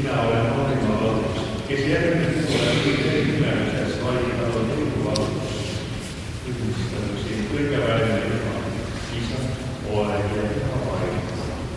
Minä olen maailmanvaltias, kes järgmine kuule kõige nimelises valitavat juhtuvaltuus. Kysymys tämmöisiin. Kuinka